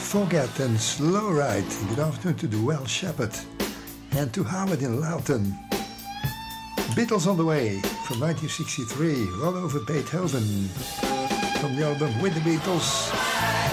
Forget and Slow Ride. Good afternoon to the Welsh Shepherd and to Howard in Loughton. Beatles on the Way from 1963, Run Over Beethoven from the album With the Beatles.